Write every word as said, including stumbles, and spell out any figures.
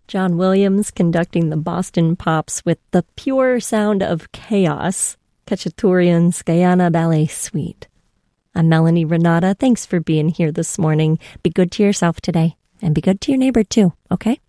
John Williams conducting the Boston Pops with the pure sound of chaos, Khachaturian's Guyana Ballet Suite. I'm Melanie Renata. Thanks for being here this morning. Be good to yourself today, and be good to your neighbor too, okay?